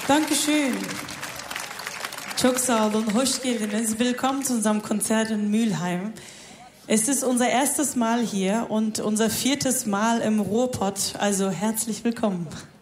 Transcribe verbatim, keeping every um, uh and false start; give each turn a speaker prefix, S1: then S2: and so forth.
S1: Dankeschön. Çok sağ olun, hoş geldiniz. Willkommen zu unserem Konzert in Mülheim. Es ist unser erstes Mal hier und unser viertes Mal im Ruhrpott, also herzlich willkommen.